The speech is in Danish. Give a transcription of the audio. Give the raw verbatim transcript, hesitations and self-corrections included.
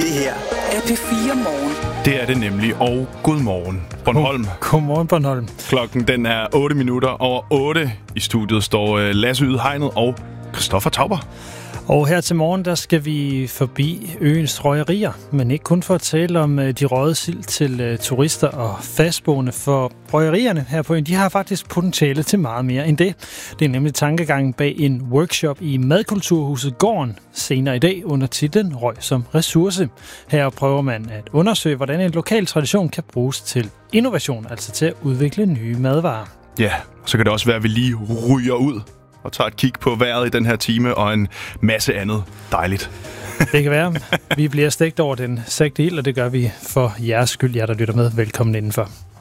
Det her er P fire Morgen. Det er det nemlig, og godmorgen Bornholm. Godmorgen Bornholm. Klokken den er otte minutter over otte. I studiet står Lasse Ydhegnet og Christoffer Tauber. Og her til morgen, der skal vi forbi øens røgerier, men ikke kun for at tale om de røgede sild til turister og fastboende, for røgerierne her på øen, de har faktisk potentiale til meget mere end det. Det er nemlig tankegangen bag en workshop i Madkulturhuset Gården senere i dag under titlen Røg som ressource. Her prøver man at undersøge, hvordan en lokal tradition kan bruges til innovation, altså til at udvikle nye madvarer. Ja, så kan det også være, at vi lige ryger ud og tager et kig på vejret i den her time og en masse andet dejligt. Det kan være. Vi bliver stegt over den sægte ild, og det gør vi for jeres skyld, jer der lytter med. Velkommen indenfor.